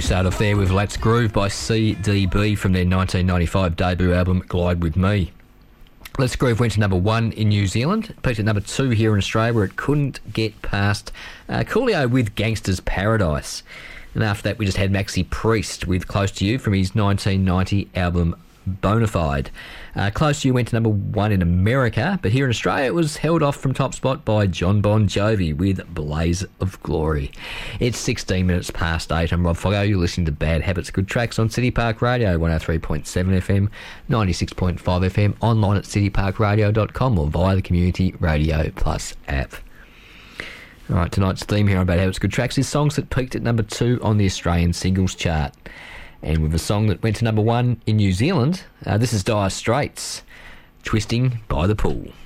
We start off there with Let's Groove by CDB from their 1995 debut album Glide With Me. Let's Groove went to number 1 in New Zealand, peaked at number 2 here in Australia, where it couldn't get past Coolio with Gangster's Paradise. And after that, we just had Maxi Priest with Close to You from his 1990 album Bonafide. Close to You went to number 1 in America, but here in Australia it was held off from top spot by John Bon Jovi with Blaze of Glory. It's 16 minutes past 8. I'm Rob Foggo. You're listening to Bad Habits, Good Tracks on City Park Radio, 103.7 FM, 96.5 FM, online at cityparkradio.com or via the Community Radio Plus app. All right, tonight's theme here on Bad Habits, Good Tracks is songs that peaked at number 2 on the Australian singles chart. And with a song that went to number 1 in New Zealand, this is Dire Straits, Twisting by the Pool.